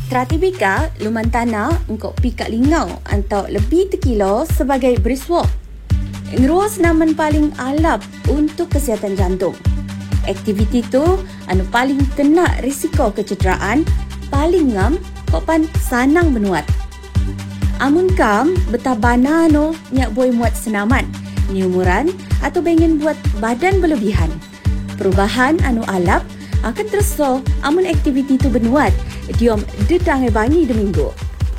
Tratibika luman tanah engkau pika lingau atau lebih tekilo sebagai brisk walk. Ngeruas naman paling alap untuk kesihatan jantung. Aktiviti tu anu paling kena risiko kecederaan, paling ngam kau pan sanang menuat. Amun kam betabana no nyak boy muat senaman, ni umuran atau pengen buat badan berlebihan. Perubahan anu alap akan terasa amun aktiviti tu benuat diom dedangai bangi 2 minggu.